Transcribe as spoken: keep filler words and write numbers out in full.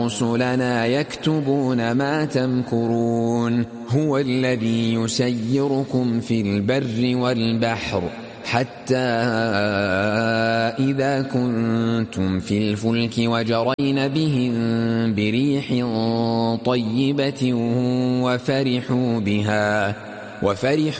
رسلنا يكتبون ما تمكرون هو الذي يسيركم في البر والبحر حتى إذا كنتم في الفلك وجرين بهم بريح طيبة وفرحوا بها وفرحوا